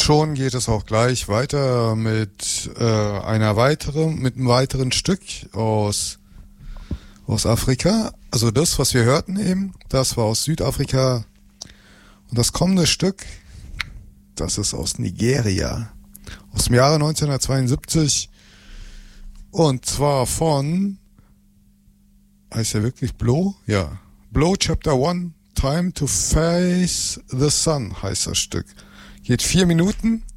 schon geht es auch gleich weiter mit einem weiteren Stück aus Afrika. Also das, was wir hörten eben, das war aus Südafrika. Und das kommende Stück, das ist aus Nigeria. Aus dem Jahre 1972. Und zwar von, heißt ja wirklich Blow? Ja. Blow Chapter 1, Time to Face the Sun heißt das Stück. Geht 4 Minuten